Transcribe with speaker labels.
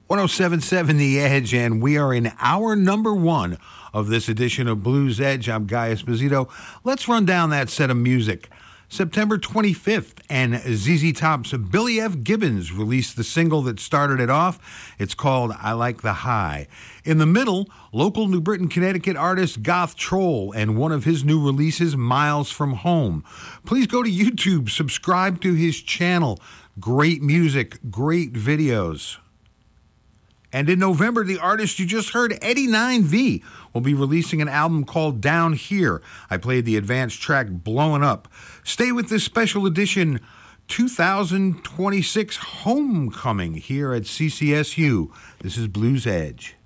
Speaker 1: 1077 The Edge, and we are in hour number one of this edition of Blues Edge. I'm Guy Esposito. Let's run down that set of music. September 25th, and ZZ Top's Billy F. Gibbons released the single that started it off. It's called I Like the High. In the middle, local New Britain, Connecticut artist Goth Troll and one of his new releases, Miles from Home. Please go to YouTube, subscribe to his channel. Great music, great videos. And in November, the artist you just heard, Eddie 9V, will be releasing an album called Down Here. I played the advanced track Blowing Up. Stay with this special edition 2026 Homecoming here at CCSU. This is Blues Edge.